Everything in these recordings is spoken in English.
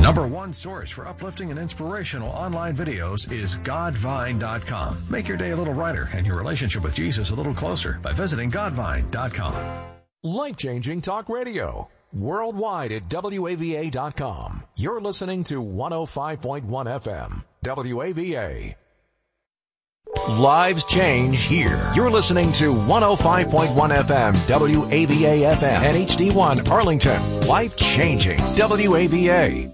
number one source for uplifting and inspirational online videos is Godvine.com. Make your day a little brighter and your relationship with Jesus a little closer by visiting Godvine.com. Life-changing talk radio. Worldwide at WAVA.com. You're listening to 105.1 FM. WAVA. Lives change here. You're listening to 105.1 FM, WAVA FM, and HD1 Arlington. Life changing. WAVA.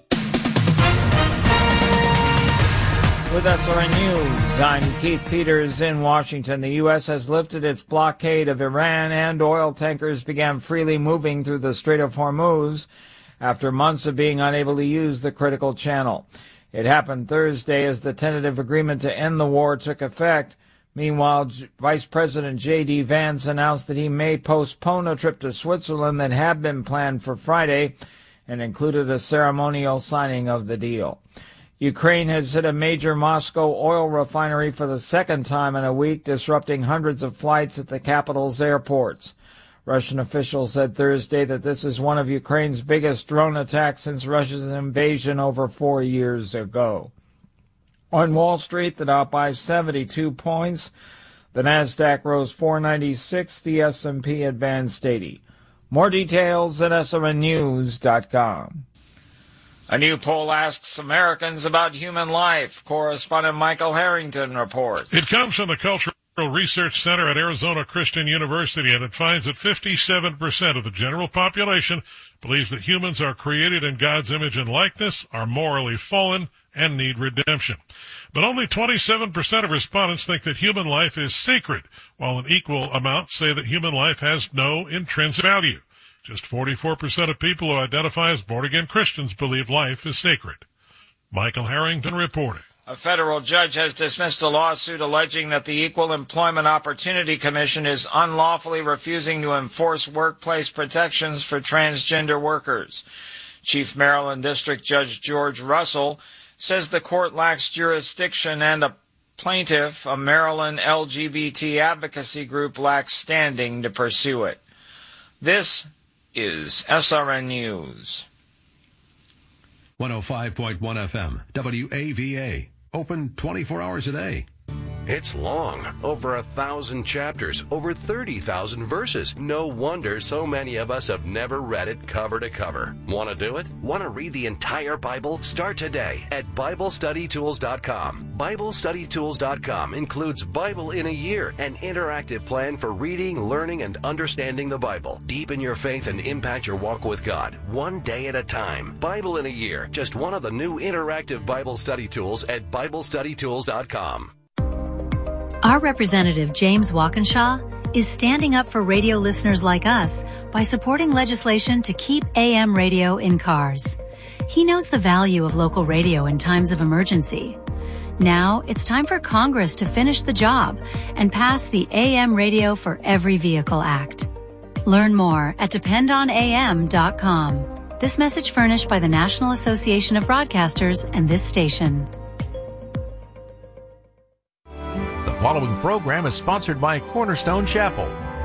With SRN News, I'm Keith Peters in Washington. The U.S. has lifted its blockade of Iran and oil tankers began freely moving through the Strait of Hormuz after months of being unable to use the critical channel. It happened Thursday as the tentative agreement to end the war took effect. Meanwhile, Vice President J.D. Vance announced that he may postpone a trip to Switzerland that had been planned for Friday and included a ceremonial signing of the deal. Ukraine has hit a major Moscow oil refinery for the second time in a week, disrupting hundreds of flights at the capital's airports. Russian officials said Thursday that this is one of Ukraine's biggest drone attacks since Russia's invasion over 4 years ago. On Wall Street, the Dow by 72 points. The Nasdaq rose 496. The S&P advanced 80. More details at srnnews.com. A new poll asks Americans about human life. Correspondent Michael Harrington reports. It comes from the Cultural Research Center at Arizona Christian University, and it finds that 57% of the general population believes that humans are created in God's image and likeness, are morally fallen, and need redemption. But only 27% of respondents think that human life is sacred, while an equal amount say that human life has no intrinsic value. Just 44% of people who identify as born-again Christians believe life is sacred. Michael Harrington reporting. A federal judge has dismissed a lawsuit alleging that the Equal Employment Opportunity Commission is unlawfully refusing to enforce workplace protections for transgender workers. Chief Maryland District Judge George Russell says the court lacks jurisdiction and a plaintiff, a Maryland LGBT advocacy group, lacks standing to pursue it. This is SRN News. 105.1 FM, WAVA. Open 24 hours a day. It's long, over 1,000 chapters, over 30,000 verses. No wonder so many of us have never read it cover to cover. Want to do it? Want to read the entire Bible? Start today at BibleStudyTools.com. BibleStudyTools.com includes Bible in a Year, an interactive plan for reading, learning, and understanding the Bible. Deepen your faith and impact your walk with God, one day at a time. Bible in a Year, just one of the new interactive Bible study tools at BibleStudyTools.com. Our representative, James Walkinshaw, is standing up for radio listeners like us by supporting legislation to keep AM radio in cars. He knows the value of local radio in times of emergency. Now, it's time for Congress to finish the job and pass the AM Radio for Every Vehicle Act. Learn more at dependonam.com. This message furnished by the National Association of Broadcasters and this station. The following program is sponsored by Cornerstone Chapel.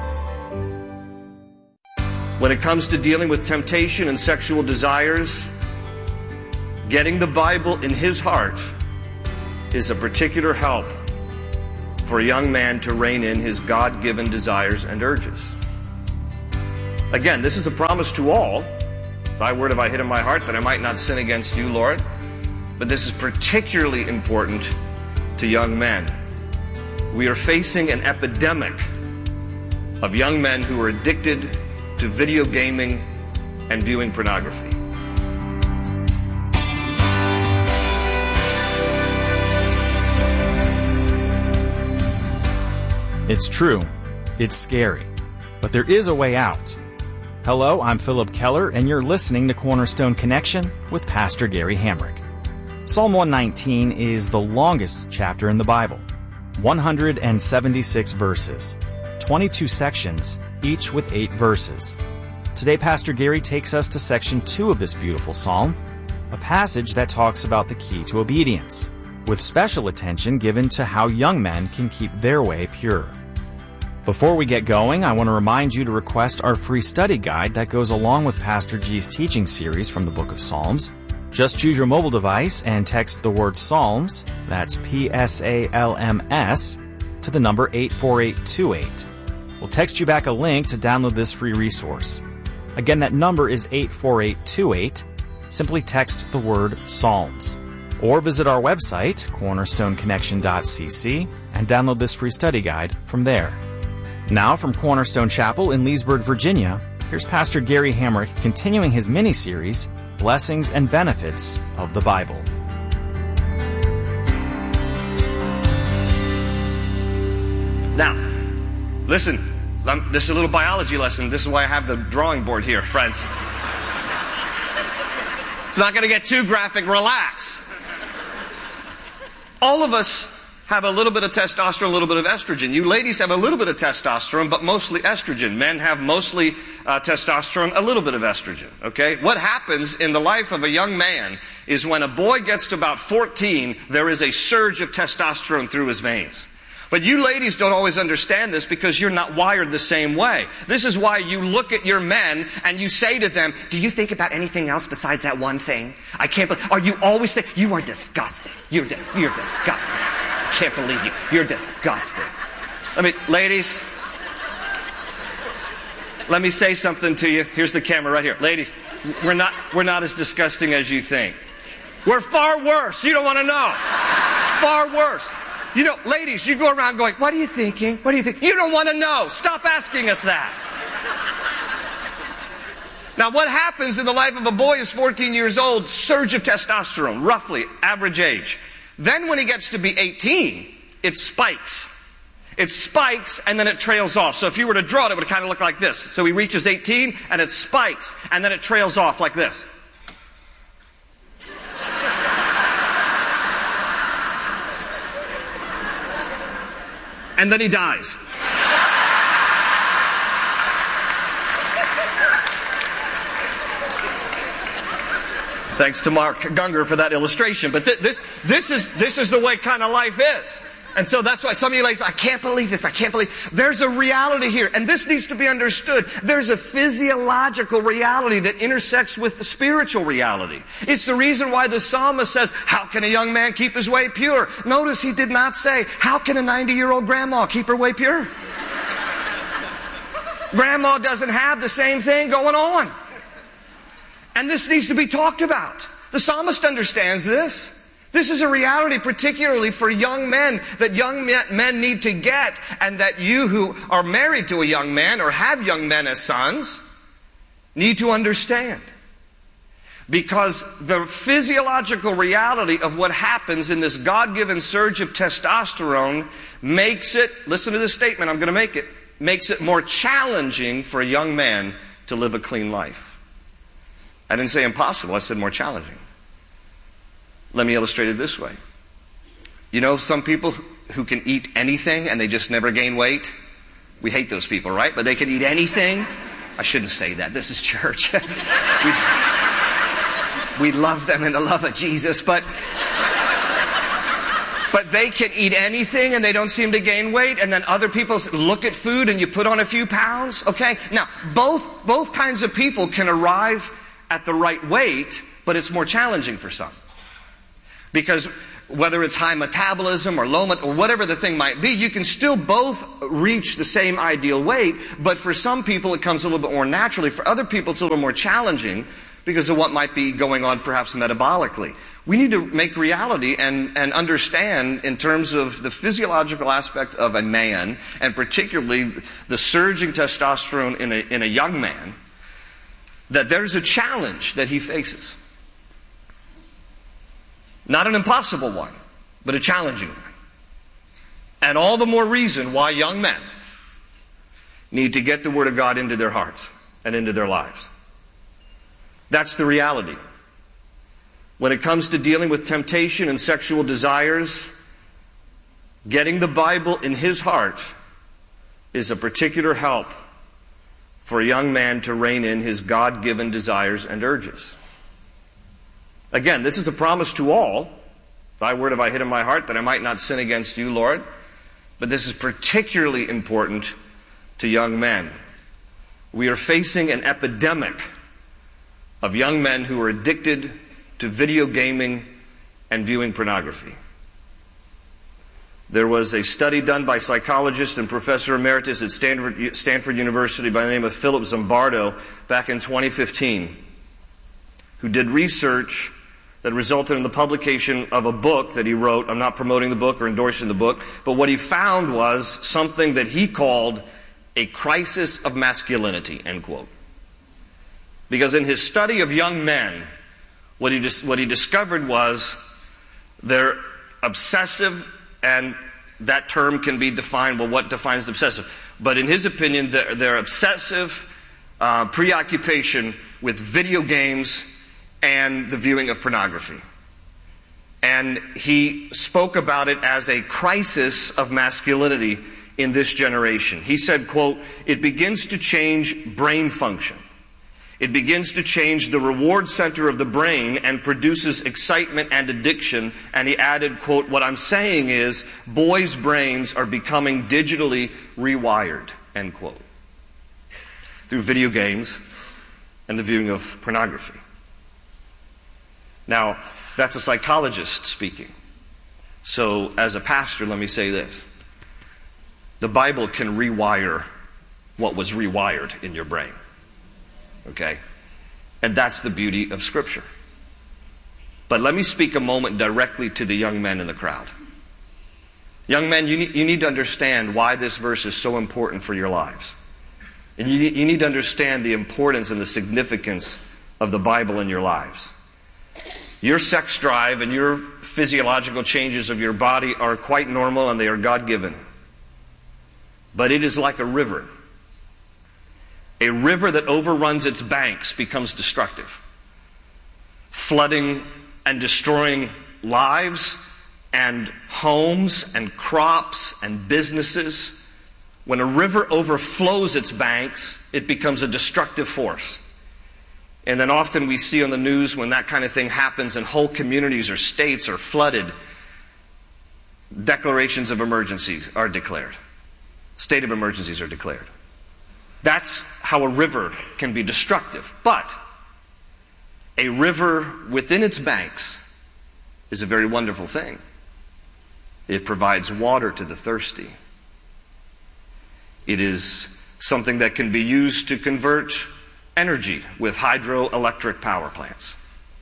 When it comes to dealing with temptation and sexual desires, getting the Bible in his heart is a particular help for a young man to rein in his God-given desires and urges. Again, this is a promise to all. Thy word have I hid in my heart that I might not sin against you, Lord. But this is particularly important to young men. We are facing an epidemic of young men who are addicted to video gaming and viewing pornography. It's true. It's scary. But there is a way out. Hello, I'm Philip Keller, and you're listening to Cornerstone Connection with Pastor Gary Hamrick. Psalm 119 is the longest chapter in the Bible. 176 verses, 22 sections, each with 8 verses. Today, Pastor Gary takes us to section 2 of this beautiful psalm, a passage that talks about the key to obedience, with special attention given to how young men can keep their way pure. Before we get going, I want to remind you to request our free study guide that goes along with Pastor G's teaching series from the Book of Psalms. Just choose your mobile device and text the word Psalms, that's PSALMS, to the number 84828. We'll text you back a link to download this free resource. Again, that number is 84828. Simply text the word Psalms. Or visit our website, cornerstoneconnection.cc, and download this free study guide from there. Now, from Cornerstone Chapel in Leesburg, Virginia, here's Pastor Gary Hamrick continuing his mini-series, Blessings and Benefits of the Bible. Now, listen, this is a little biology lesson. This is why I have the drawing board here, friends. It's not going to get too graphic. Relax. All of us have a little bit of testosterone, a little bit of estrogen. You ladies have a little bit of testosterone, but mostly estrogen. Men have mostly testosterone, a little bit of estrogen. Okay? What happens in the life of a young man is when a boy gets to about 14, there is a surge of testosterone through his veins. But you ladies don't always understand this because you're not wired the same way. This is why you look at your men and you say to them, do you think about anything else besides that one thing? I can't believe, are you always think, you are disgusting. You're disgusting. I can't believe you. You're disgusting. Ladies, let me say something to you. Here's the camera right here. Ladies, we're not as disgusting as you think. We're far worse. You don't want to know. Far worse. You know, ladies, you go around going, what are you thinking? What do you think? You don't want to know. Stop asking us that. Now, what happens in the life of a boy who's 14 years old, surge of testosterone, roughly, average age. Then when he gets to be 18, it spikes. It spikes and then it trails off. So if you were to draw it, it would kind of look like this. So he reaches 18 and it spikes and then it trails off like this. And then he dies. Thanks to Mark Gungor for that illustration. But this is the way kind of life is. And so that's why some of you ladies, I can't believe this. I can't believe. There's a reality here. And this needs to be understood. There's a physiological reality that intersects with the spiritual reality. It's the reason why the psalmist says, how can a young man keep his way pure? Notice he did not say, how can a 90-year-old grandma keep her way pure? Grandma doesn't have the same thing going on. And this needs to be talked about. The psalmist understands this. This is a reality particularly for young men that young men need to get, and that you who are married to a young man or have young men as sons need to understand. Because the physiological reality of what happens in this God-given surge of testosterone makes it, listen to this statement, I'm going to make it, makes it more challenging for a young man to live a clean life. I didn't say impossible, I said more challenging. Let me illustrate it this way. You know some people who can eat anything and they just never gain weight? We hate those people, right? But they can eat anything. I shouldn't say that. This is church. we love them in the love of Jesus, but they can eat anything and they don't seem to gain weight, and then other people look at food and you put on a few pounds. Okay? Now, both kinds of people can arrive at the right weight, but it's more challenging for some. Because whether it's high metabolism or low or whatever the thing might be, you can still both reach the same ideal weight, but for some people it comes a little bit more naturally. For other people it's a little more challenging because of what might be going on perhaps metabolically. We need to make reality and understand in terms of the physiological aspect of a man, and particularly the surging testosterone in a young man, that there's a challenge that he faces. Not an impossible one, but a challenging one. And all the more reason why young men need to get the Word of God into their hearts and into their lives. That's the reality. When it comes to dealing with temptation and sexual desires, getting the Bible in his heart is a particular help for a young man to rein in his God-given desires and urges. Again, this is a promise to all. Thy word have I hid in my heart that I might not sin against you, Lord. But this is particularly important to young men. We are facing an epidemic of young men who are addicted to video gaming and viewing pornography. There was a study done by psychologist and professor emeritus at Stanford University by the name of Philip Zimbardo back in 2015, who did research that resulted in the publication of a book that he wrote. I'm not promoting the book or endorsing the book, but what he found was something that he called a crisis of masculinity, end quote. Because in his study of young men, what he discovered was they're obsessive, and that term can be defined, well, what defines obsessive? But in his opinion, they're obsessive preoccupation with video games and the viewing of pornography. And he spoke about it as a crisis of masculinity in this generation. He said, quote, "It begins to change brain function. It begins to change the reward center of the brain and produces excitement and addiction." And he added, quote, "What I'm saying is boys' brains are becoming digitally rewired," end quote, through video games and the viewing of pornography. Now, that's a psychologist speaking. So, as a pastor, let me say this. The Bible can rewire what was rewired in your brain. Okay? And that's the beauty of Scripture. But let me speak a moment directly to the young men in the crowd. Young men, you need to understand why this verse is so important for your lives. And you need to understand the importance and the significance of the Bible in your lives. Your sex drive and your physiological changes of your body are quite normal and they are God-given. But it is like a river. A river that overruns its banks becomes destructive, flooding and destroying lives and homes and crops and businesses. When a river overflows its banks, it becomes a destructive force. And then often we see on the news when that kind of thing happens and whole communities or states are flooded, declarations of emergencies are declared. State of emergencies are declared. That's how a river can be destructive. But a river within its banks is a very wonderful thing. It provides water to the thirsty. It is something that can be used to convert energy with hydroelectric power plants.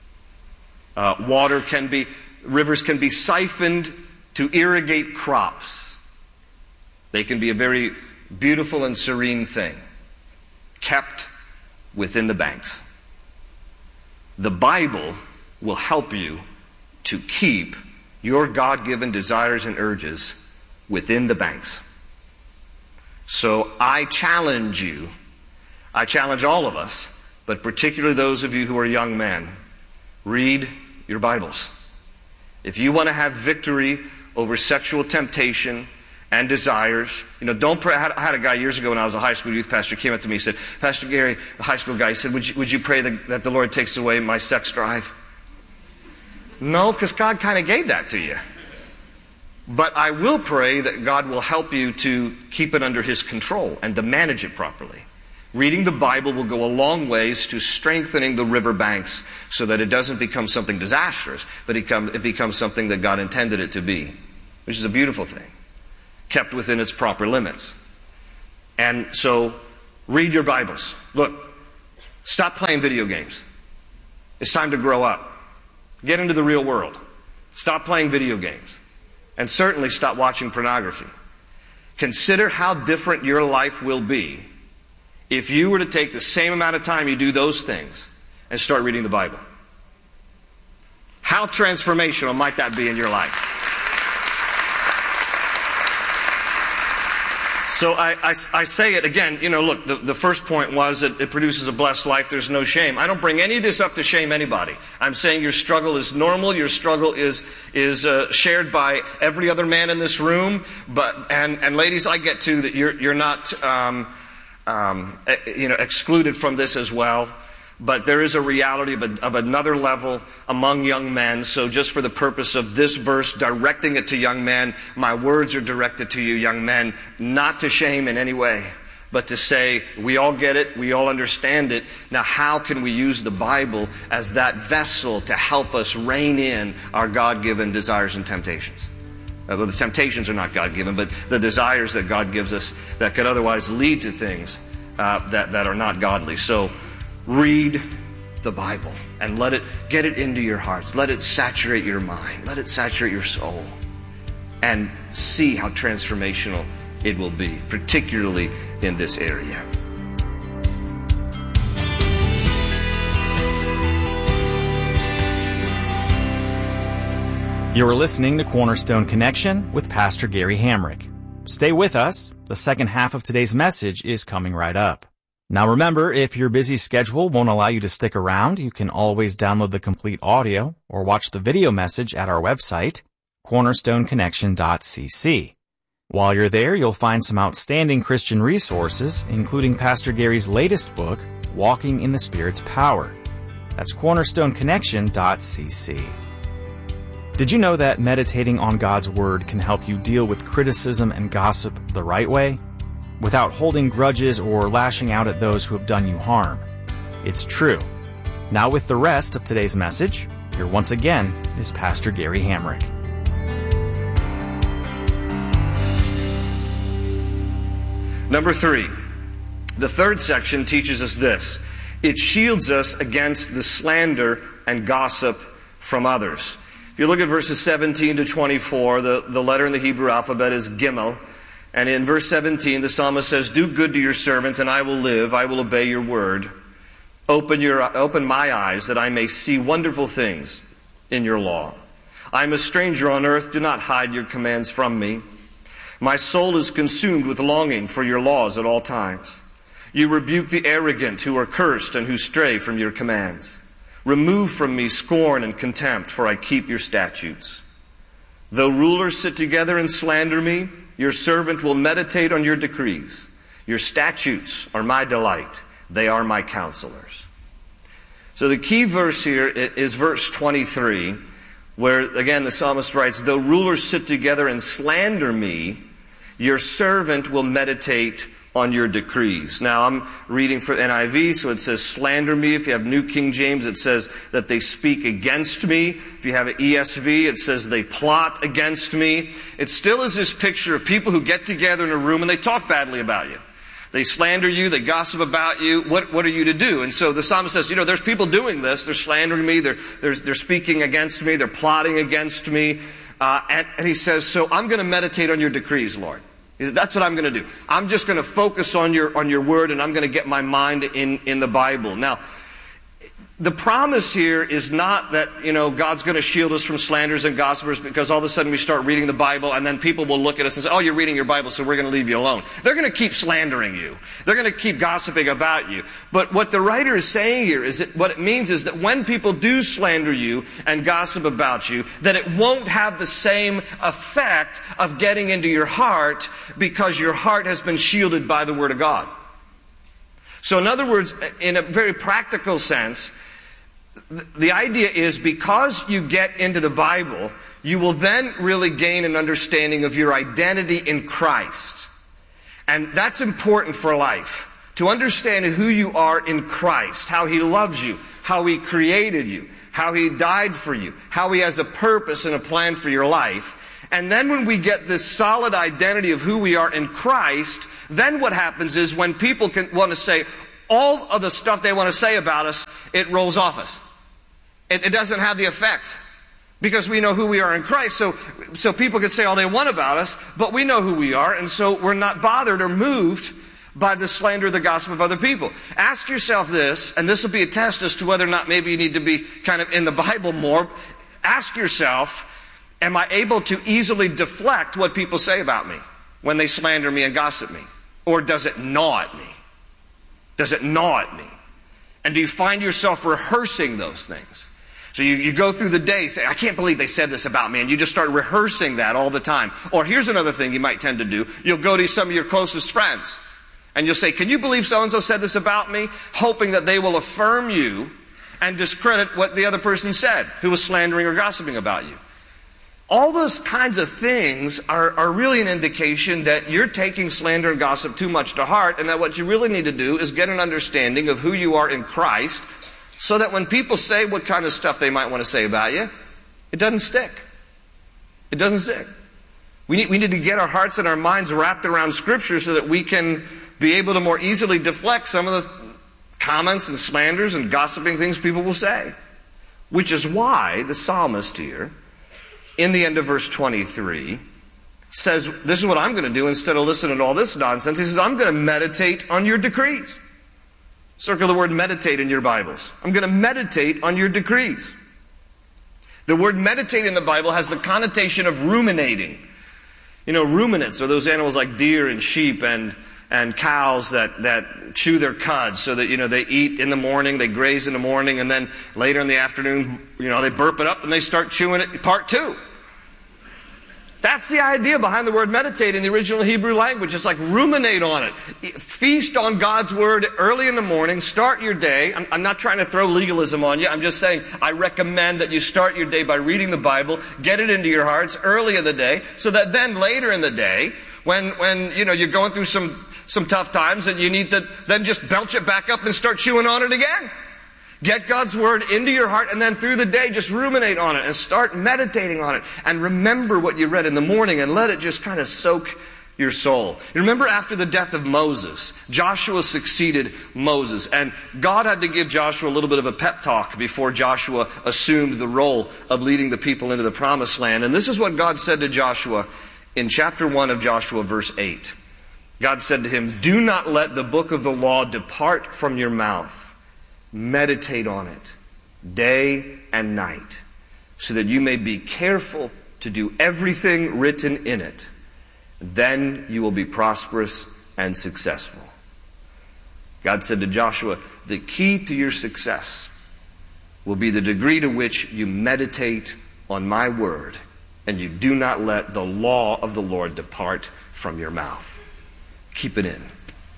Rivers can be siphoned to irrigate crops. They can be a very beautiful and serene thing, kept within the banks. The Bible will help you to keep your God-given desires and urges within the banks. So I challenge you, I challenge all of us, but particularly those of you who are young men, read your Bibles. If you want to have victory over sexual temptation and desires, don't pray. I had a guy years ago when I was a high school youth pastor, came up to me and said, "Pastor Gary," a high school guy, he said, would you pray that the Lord takes away my sex drive? No, because God kind of gave that to you. But I will pray that God will help you to keep it under His control and to manage it properly. Reading the Bible will go a long ways to strengthening the riverbanks so that it doesn't become something disastrous, but it becomes something that God intended it to be, which is a beautiful thing, kept within its proper limits. And so, read your Bibles. Look, stop playing video games. It's time to grow up. Get into the real world. Stop playing video games. And certainly stop watching pornography. Consider how different your life will be if you were to take the same amount of time you do those things and start reading the Bible. How transformational might that be in your life? So I say it again, look, the first point was that it produces a blessed life, there's no shame. I don't bring any of this up to shame anybody. I'm saying your struggle is normal, your struggle is shared by every other man in this room, and ladies, I get to that you're not excluded from this as well. But there is a reality of another level among young men. So just for the purpose of this verse, directing it to young men, my words are directed to you, young men, not to shame in any way, but to say, we all get it, we all understand it. Now, how can we use the Bible as that vessel to help us rein in our God-given desires and temptations? Well, the temptations are not God-given, but the desires that God gives us that could otherwise lead to things that are not godly. So, read the Bible and get it into your hearts. Let it saturate your mind. Let it saturate your soul. And see how transformational it will be, particularly in this area. You're listening to Cornerstone Connection with Pastor Gary Hamrick. Stay with us. The second half of today's message is coming right up. Now remember, if your busy schedule won't allow you to stick around, you can always download the complete audio or watch the video message at our website, cornerstoneconnection.cc. While you're there, you'll find some outstanding Christian resources, including Pastor Gary's latest book, Walking in the Spirit's Power. That's cornerstoneconnection.cc. Did you know that meditating on God's Word can help you deal with criticism and gossip the right way, without holding grudges or lashing out at those who have done you harm? It's true. Now with the rest of today's message, here once again is Pastor Gary Hamrick. Number 3, the third section teaches us this. It shields us against the slander and gossip from others. If you look at verses 17 to 24, the letter in the Hebrew alphabet is Gimel. And in verse 17, the psalmist says, "Do good to your servant, and I will live. I will obey your word. Open my eyes, that I may see wonderful things in your law. I am a stranger on earth. Do not hide your commands from me. My soul is consumed with longing for your laws at all times. You rebuke the arrogant who are cursed and who stray from your commands. Remove from me scorn and contempt, for I keep your statutes. Though rulers sit together and slander me, your servant will meditate on your decrees. Your statutes are my delight. They are my counselors." So the key verse here is verse 23, where again the psalmist writes, "Though rulers sit together and slander me, your servant will meditate on your decrees." Now I'm reading for NIV, so it says slander me. If you have New King James, it says that they speak against me. If you have an ESV, it says they plot against me. It still is this picture of people who get together in a room and they talk badly about you. They slander you, they gossip about you. What are you to do? And so the psalmist says, there's people doing this. They're slandering me. They're speaking against me. They're plotting against me. And he says, so I'm going to meditate on your decrees, Lord. He said, that's what I'm going to do. I'm just going to focus on your word, and I'm going to get my mind in the Bible. Now, the promise here is not that, God's going to shield us from slanders and gossipers because all of a sudden we start reading the Bible and then people will look at us and say, oh, you're reading your Bible, so we're going to leave you alone. They're going to keep slandering you. They're going to keep gossiping about you. But what the writer is saying here is that what it means is that when people do slander you and gossip about you, that it won't have the same effect of getting into your heart because your heart has been shielded by the Word of God. So in other words, in a very practical sense, the idea is because you get into the Bible, you will then really gain an understanding of your identity in Christ. And that's important for life. To understand who you are in Christ, how He loves you, how He created you, how He died for you, how He has a purpose and a plan for your life. And then when we get this solid identity of who we are in Christ, then what happens is when people want to say all of the stuff they want to say about us, it rolls off us. It doesn't have the effect because we know who we are in Christ. So people can say all they want about us, but we know who we are, and so we're not bothered or moved by the slander or the gossip of other people. Ask yourself this, and this will be a test as to whether or not maybe you need to be kind of in the Bible more. Ask yourself, am I able to easily deflect what people say about me when they slander me and gossip me? Or does it gnaw at me? Does it gnaw at me? And do you find yourself rehearsing those things? So you go through the day, say, I can't believe they said this about me, and you just start rehearsing that all the time. Or here's another thing you might tend to do. You'll go to some of your closest friends, and you'll say, can you believe so-and-so said this about me? Hoping that they will affirm you and discredit what the other person said, who was slandering or gossiping about you. All those kinds of things are really an indication that you're taking slander and gossip too much to heart, and that what you really need to do is get an understanding of who you are in Christ, so that when people say what kind of stuff they might want to say about you, it doesn't stick. It doesn't stick. We need to get our hearts and our minds wrapped around Scripture so that we can be able to more easily deflect some of the comments and slanders and gossiping things people will say. Which is why the psalmist here, in the end of verse 23, says, this is what I'm going to do instead of listening to all this nonsense. He says, I'm going to meditate on your decrees. Circle the word meditate in your Bibles. I'm going to meditate on your decrees. The word meditate in the Bible has the connotation of ruminating. You know, ruminants are those animals like deer and sheep and cows that chew their cud, so that, they eat in the morning, they graze in the morning, and then later in the afternoon, they burp it up and they start chewing it part two. That's the idea behind the word meditate in the original Hebrew language. It's like ruminate on it. Feast on God's Word early in the morning. Start your day. I'm not trying to throw legalism on you. I'm just saying I recommend that you start your day by reading the Bible, get it into your hearts early in the day, so that then later in the day, when you're going through some tough times, and you need to then just belch it back up and start chewing on it again. Get God's Word into your heart, and then through the day just ruminate on it and start meditating on it. And remember what you read in the morning and let it just kind of soak your soul. You remember after the death of Moses, Joshua succeeded Moses. And God had to give Joshua a little bit of a pep talk before Joshua assumed the role of leading the people into the promised land. And this is what God said to Joshua in chapter 1 of Joshua, verse 8. God said to him, "Do not let the book of the law depart from your mouth. Meditate on it day and night, so that you may be careful to do everything written in it. Then you will be prosperous and successful." God said to Joshua, the key to your success will be the degree to which you meditate on my word, and you do not let the law of the Lord depart from your mouth. Keep it in.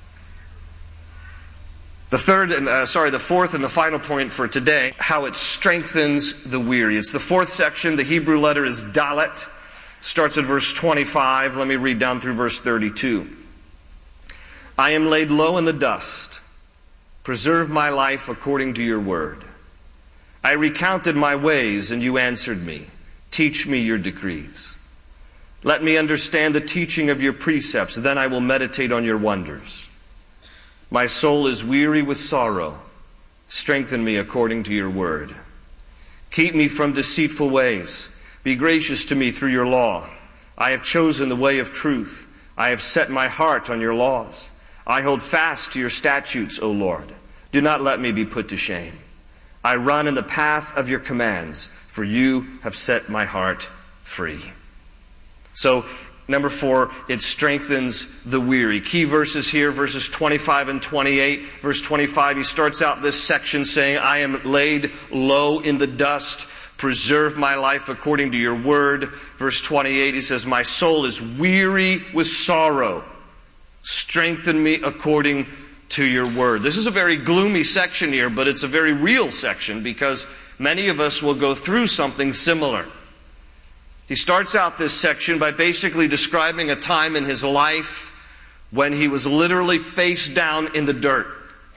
The fourth and the final point for today, how it strengthens the weary. It's the fourth section. The Hebrew letter is Dalet. Starts at verse 25. Let me read down through verse 32. "I am laid low in the dust. Preserve my life according to your word. I recounted my ways, and you answered me. Teach me your decrees. Let me understand the teaching of your precepts. Then I will meditate on your wonders. My soul is weary with sorrow. Strengthen me according to your word. Keep me from deceitful ways. Be gracious to me through your law. I have chosen the way of truth. I have set my heart on your laws. I hold fast to your statutes, O Lord. Do not let me be put to shame. I run in the path of your commands, for you have set my heart free." So, number 4, it strengthens the weary. Key verses here, verses 25 and 28. Verse 25, he starts out this section saying, "I am laid low in the dust. Preserve my life according to your word." Verse 28, he says, "My soul is weary with sorrow. Strengthen me according to your word." This is a very gloomy section here, but it's a very real section because many of us will go through something similar. He starts out this section by basically describing a time in his life when he was literally face down in the dirt.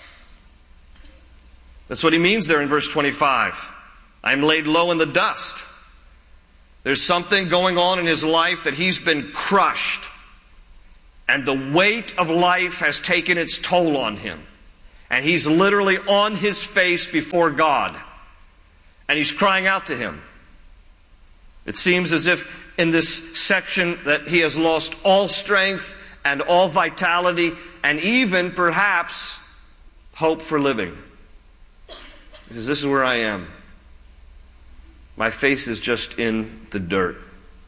That's what he means there in verse 25. "I'm laid low in the dust." There's something going on in his life that he's been crushed, and the weight of life has taken its toll on him. And he's literally on his face before God, and he's crying out to him. It seems as if in this section that he has lost all strength and all vitality and even perhaps hope for living. He says, "This is where I am. My face is just in the dirt."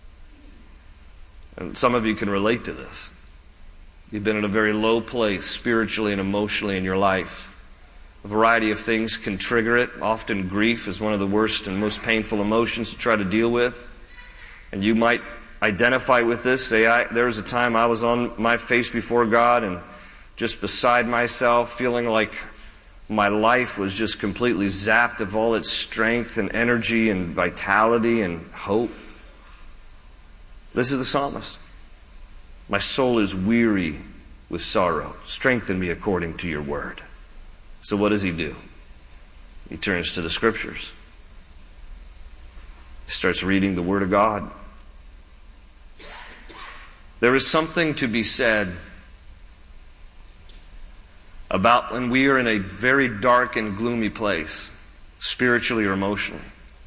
And some of you can relate to this. You've been in a very low place spiritually and emotionally in your life. A variety of things can trigger it. Often grief is one of the worst and most painful emotions to try to deal with. And you might identify with this. Say, there was a time I was on my face before God and just beside myself, feeling like my life was just completely zapped of all its strength and energy and vitality and hope. This is the psalmist. My soul is weary with sorrow. Strengthen me according to your word. So what does he do? He turns to the scriptures. He starts reading the word of God. There is something to be said about when we are in a very dark and gloomy place, spiritually or emotionally,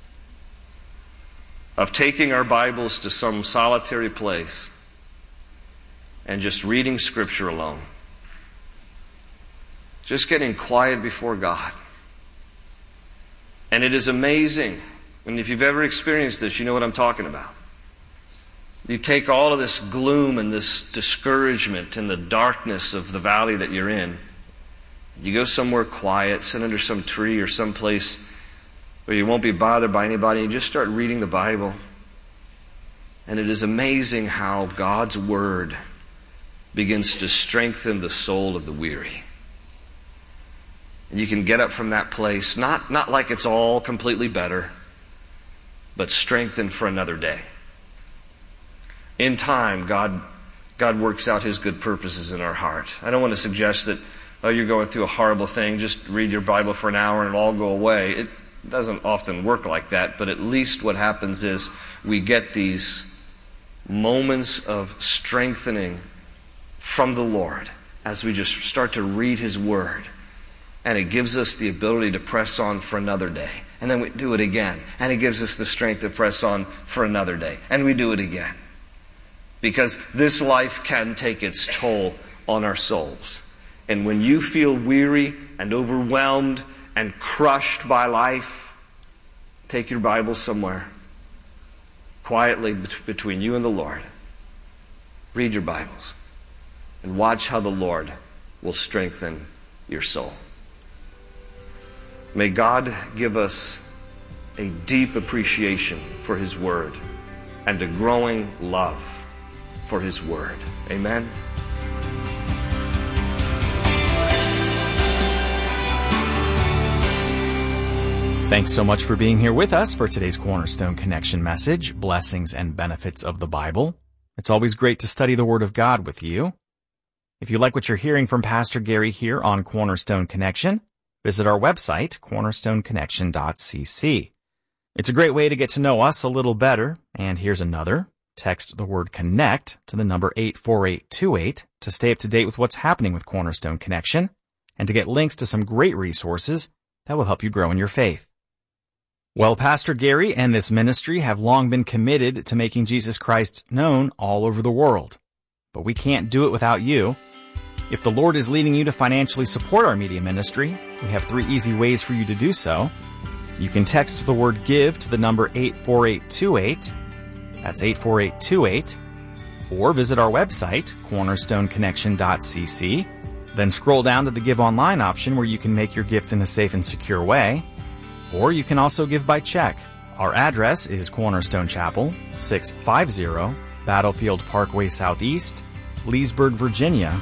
of taking our Bibles to some solitary place and just reading Scripture alone. Just getting quiet before God. And it is amazing, and if you've ever experienced this, you know what I'm talking about. You take all of this gloom and this discouragement and the darkness of the valley that you're in. You go somewhere quiet, sit under some tree or some place where you won't be bothered by anybody, and you just start reading the Bible. And it is amazing how God's Word begins to strengthen the soul of the weary. And you can get up from that place, not like it's all completely better, but strengthened for another day. In time, God works out His good purposes in our heart. I don't want to suggest that, you're going through a horrible thing, just read your Bible for an hour and it'll all go away. It doesn't often work like that, but at least what happens is we get these moments of strengthening from the Lord as we just start to read His Word. And it gives us the ability to press on for another day. And then we do it again. And it gives us the strength to press on for another day. And we do it again. Because this life can take its toll on our souls. And when you feel weary and overwhelmed and crushed by life, take your Bible somewhere, quietly between you and the Lord. Read your Bibles and watch how the Lord will strengthen your soul. May God give us a deep appreciation for His Word and a growing love for His Word. Amen. Thanks so much for being here with us for today's Cornerstone Connection message, Blessings and Benefits of the Bible. It's always great to study the Word of God with you. If you like what you're hearing from Pastor Gary here on Cornerstone Connection, visit our website, cornerstoneconnection.cc. It's a great way to get to know us a little better, and here's another. Text the word CONNECT to the number 84828 to stay up to date with what's happening with Cornerstone Connection and to get links to some great resources that will help you grow in your faith. Well, Pastor Gary and this ministry have long been committed to making Jesus Christ known all over the world. But we can't do it without you. If the Lord is leading you to financially support our media ministry, we have 3 easy ways for you to do so. You can text the word GIVE to the number 84828. That's 84828. Or visit our website, cornerstoneconnection.cc. Then scroll down to the Give Online option where you can make your gift in a safe and secure way. Or you can also give by check. Our address is Cornerstone Chapel, 650 Battlefield Parkway Southeast, Leesburg, Virginia,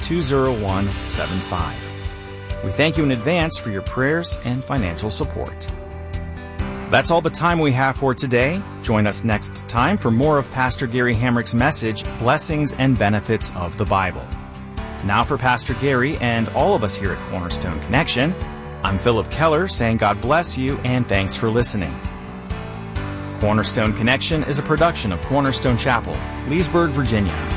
20175. We thank you in advance for your prayers and financial support. That's all the time we have for today. Join us next time for more of Pastor Gary Hamrick's message, Blessings and Benefits of the Bible. Now for Pastor Gary and all of us here at Cornerstone Connection, I'm Philip Keller saying God bless you and thanks for listening. Cornerstone Connection is a production of Cornerstone Chapel, Leesburg, Virginia.